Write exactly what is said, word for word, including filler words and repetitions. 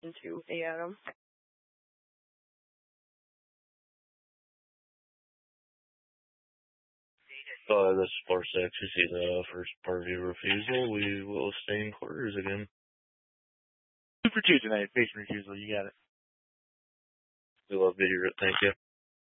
into A Adam. Uh, this is four six. You see the first part of your refusal. We will stay in quarters again. Two for two tonight. Patient refusal. You got it. We love to hear it. Thank you.